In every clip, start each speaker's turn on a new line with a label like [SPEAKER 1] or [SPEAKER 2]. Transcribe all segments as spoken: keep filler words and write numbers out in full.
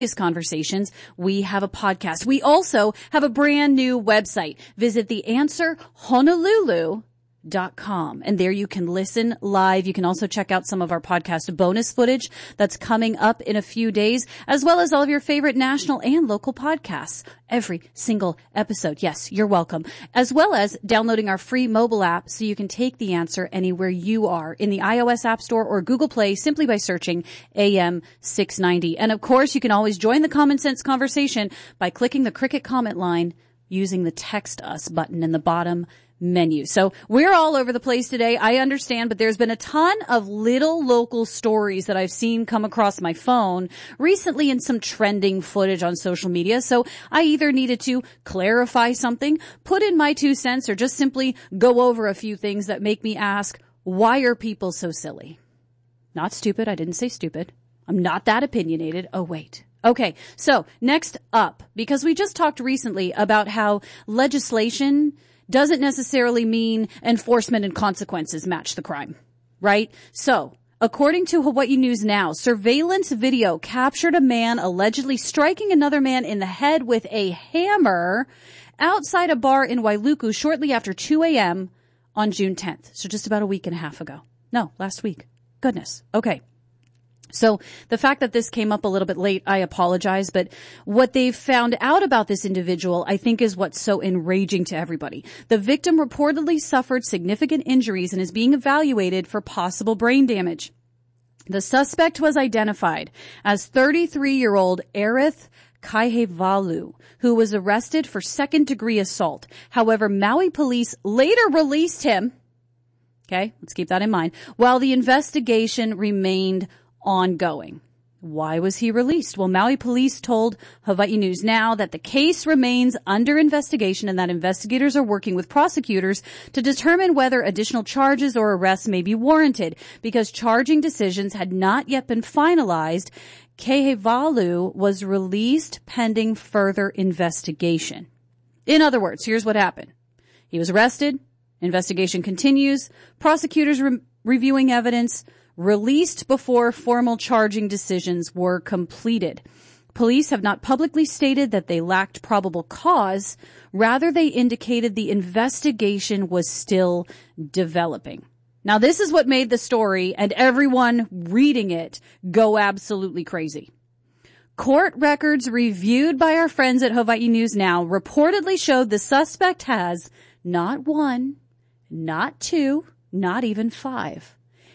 [SPEAKER 1] conversations, we have a podcast. We also have a brand new website. Visit the answer honolulu dot com. And there you can listen live. You can also check out some of our podcast bonus footage that's coming up in a few days, as well as all of your favorite national and local podcasts. Every single episode. Yes, you're welcome. As well as downloading our free mobile app so you can take the answer anywhere you are in the iOS App Store or Google Play simply by searching A M six ninety. And of course, you can always join the Common Sense conversation by clicking the Cricket comment line using the Text Us button in the bottom menu. So we're all over the place today. I understand, but there's been a ton of little local stories that I've seen come across my phone recently in some trending footage on social media. So I either needed to clarify something, put in my two cents, or just simply go over a few things that make me ask, why are people so silly? Not stupid. I didn't say stupid. I'm not that opinionated. Oh, wait. Okay. So next up, because we just talked recently about how legislation doesn't necessarily mean enforcement and consequences match the crime, right? So, according to Hawaii News Now, surveillance video captured a man allegedly striking another man in the head with a hammer outside a bar in Wailuku shortly after two a.m. on June tenth. So just about a week and a half ago. No, last week. Goodness. Okay. So the fact that this came up a little bit late, I apologize, but what they've found out about this individual, I think, is what's so enraging to everybody. The victim reportedly suffered significant injuries and is being evaluated for possible brain damage. The suspect was identified as thirty-three-year-old Arith Kaihevalu, who was arrested for second-degree assault. However, Maui police later released him. Okay, let's keep that in mind. While the investigation remained ongoing. Why was he released? Well, Maui police told Hawaii News Now that the case remains under investigation and that investigators are working with prosecutors to determine whether additional charges or arrests may be warranted. Because charging decisions had not yet been finalized, Kaihevalu was released pending further investigation. In other words, here's what happened. He was arrested. Investigation continues. Prosecutors re- reviewing evidence. Released before formal charging decisions were completed. Police have not publicly stated that they lacked probable cause. Rather, they indicated the investigation was still developing. Now, this is what made the story and everyone reading it go absolutely crazy. Court records reviewed by our friends at Hawaii News Now reportedly showed the suspect has not one, not two, not even five.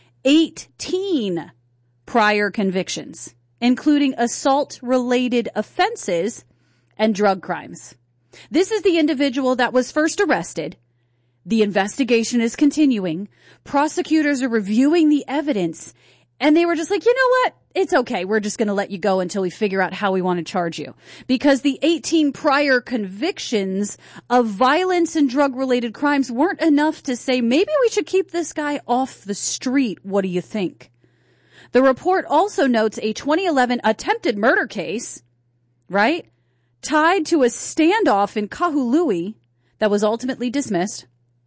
[SPEAKER 1] eighteen prior convictions, including assault-related offenses and drug crimes. This is the individual that was first arrested. The investigation is continuing. Prosecutors are reviewing the evidence, and they were just like, you know what? It's okay. We're just going to let you go until we figure out how we want to charge you. Because the eighteen prior convictions of violence and drug-related crimes weren't enough to say, maybe we should keep this guy off the street. What do you think? The report also notes a twenty eleven attempted murder case, right, tied to a standoff in Kahului that was ultimately dismissed.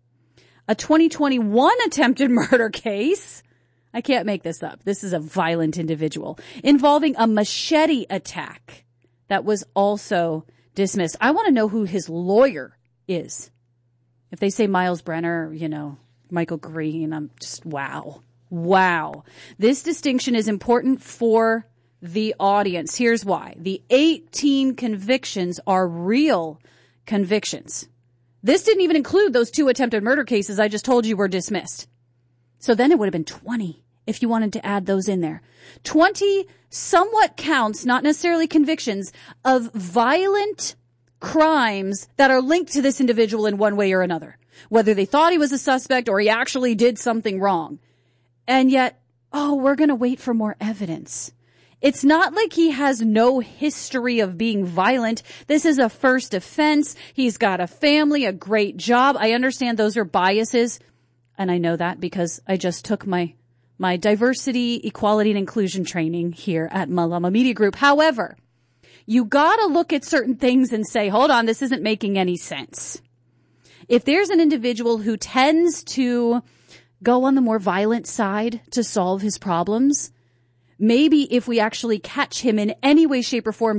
[SPEAKER 1] A twenty twenty-one attempted murder case. I can't make this up. This is a violent individual involving a machete attack that was also dismissed. I want to know who his lawyer is. If they say Miles Brenner, you know, Michael Green, I'm just, wow. Wow. This distinction is important for the audience. Here's why. The eighteen convictions are real convictions. This didn't even include those two attempted murder cases I just told you were dismissed. So then it would have been twenty if you wanted to add those in there. twenty somewhat counts, not necessarily convictions, of violent crimes that are linked to this individual in one way or another. Whether they thought he was a suspect or he actually did something wrong. And yet, oh, we're going to wait for more evidence. It's not like he has no history of being violent. This is a first offense. He's got a family, a great job. I understand those are biases. And I know that because I just took my, my diversity, equality, and inclusion training here at Malama Media Group. However, you gotta look at certain things and say, hold on, this isn't making any sense. If there's an individual who tends to go on the more violent side to solve his problems, maybe if we actually catch him in any way, shape, or form